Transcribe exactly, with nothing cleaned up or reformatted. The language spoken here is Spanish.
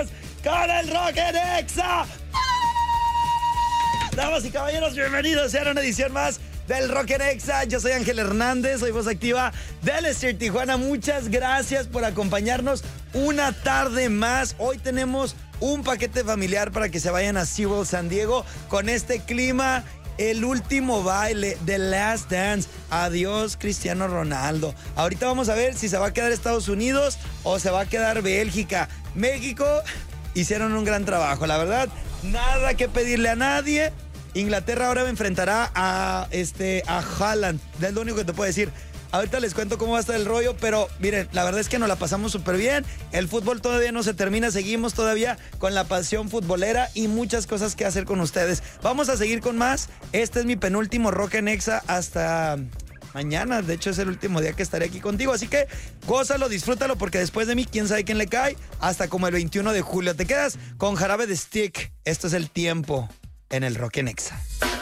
más con el Rock en Exa. Damas y caballeros, bienvenidos a una edición más del Rock en Exa. Yo soy Ángel Hernández, soy voz activa del Ester Tijuana. Muchas gracias por acompañarnos una tarde más. Hoy tenemos un paquete familiar para que se vayan a SeaWorld San Diego con este clima. El último baile, The Last Dance. Adiós, Cristiano Ronaldo. Ahorita vamos a ver si se va a quedar Estados Unidos o se va a quedar Bélgica. México hicieron un gran trabajo, la verdad. Nada que pedirle a nadie. Inglaterra ahora enfrentará a, este, a Haaland. Es lo único que te puedo decir. Ahorita les cuento cómo va a estar el rollo, pero miren, la verdad es que nos la pasamos súper bien. El fútbol todavía no se termina, seguimos todavía con la pasión futbolera y muchas cosas que hacer con ustedes. Vamos a seguir con más. Este es mi penúltimo Rock en Exa hasta mañana. De hecho, es el último día que estaré aquí contigo, así que gózalo, disfrútalo, porque después de mí, quién sabe quién le cae, hasta como el veintiuno de julio. Te quedas con Jarabe de Stick. Esto es el tiempo en el Rock en Exa.